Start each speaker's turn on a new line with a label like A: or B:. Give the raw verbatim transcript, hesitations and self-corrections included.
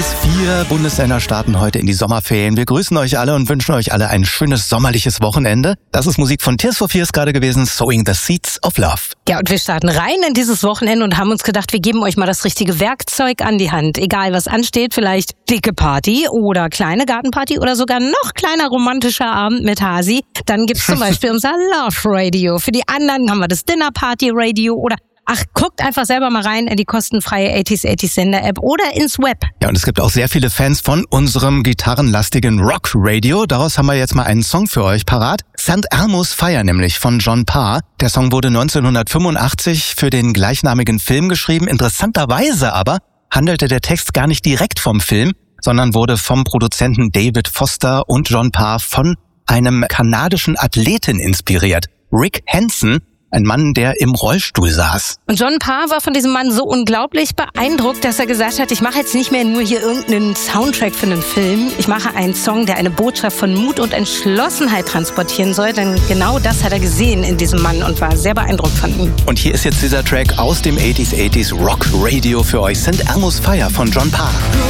A: Vier Bundesländer starten heute in die Sommerferien. Wir grüßen euch alle und wünschen euch alle ein schönes sommerliches Wochenende. Das ist Musik von Tears for Fears gerade gewesen, Sowing the Seeds of Love.
B: Ja, und wir starten rein in dieses Wochenende und haben uns gedacht, wir geben euch mal das richtige Werkzeug an die Hand. Egal, was ansteht, vielleicht dicke Party oder kleine Gartenparty oder sogar noch kleiner romantischer Abend mit Hasi. Dann gibt's zum Beispiel unser Love Radio. Für die anderen haben wir das Dinner Party Radio oder ach, guckt einfach selber mal rein in die kostenfreie achtziger achtziger Sender App oder ins Web.
A: Ja, und es gibt auch sehr viele Fans von unserem gitarrenlastigen Rock Radio. Daraus haben wir jetzt mal einen Song für euch parat. Saint Elmo's Fire nämlich von John Parr. Der Song wurde neunzehnhundertfünfundachtzig für den gleichnamigen Film geschrieben. Interessanterweise aber handelte der Text gar nicht direkt vom Film, sondern wurde vom Produzenten David Foster und John Parr von einem kanadischen Athleten inspiriert. Rick Hansen. Ein Mann, der im Rollstuhl saß.
B: Und John Parr war von diesem Mann so unglaublich beeindruckt, dass er gesagt hat, ich mache jetzt nicht mehr nur hier irgendeinen Soundtrack für einen Film. Ich mache einen Song, der eine Botschaft von Mut und Entschlossenheit transportieren soll. Denn genau das hat er gesehen in diesem Mann und war sehr beeindruckt von ihm.
A: Und hier ist jetzt dieser Track aus dem achtziger achtziger Rock Radio für euch. Saint Elmo's Fire von John Parr.